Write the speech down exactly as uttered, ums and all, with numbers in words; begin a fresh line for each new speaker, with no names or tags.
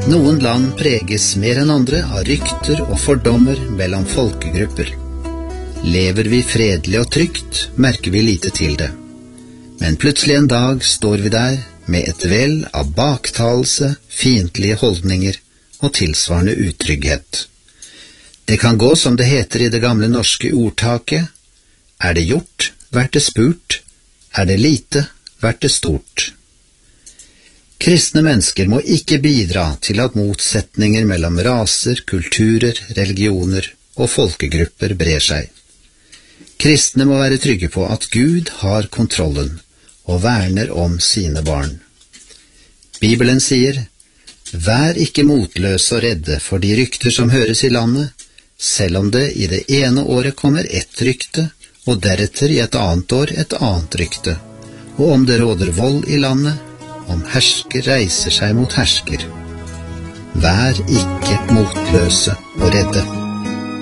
Noen land preges mer enn andre av rykter og fordommer mellom folkegrupper. Lever vi fredelig og trygt, merker vi lite til det. Men plutselig en dag står vi der med et vell av baktalelse, fiendtlige holdninger og tilsvarende utrygghet. Det kan gå som det heter i det gamle norske ordtaket: er det gjort, vært det spurt, er det lite, vært det stort. Kristne mennesker må ikke bidra til at motsetninger mellom raser, kulturer, religioner og folkegrupper brer seg. Kristne må være trygge på at Gud har kontrollen og verner om sine barn. Bibelen sier: vær ikke motløse og redde for de rykter som høres i landet, selv om det i det ene året kommer ett rykte, og deretter i et annet år et annet rykte, og om det råder vold i landet, om hersker reiser seg mot hersker. Vær ikke motløse og redde.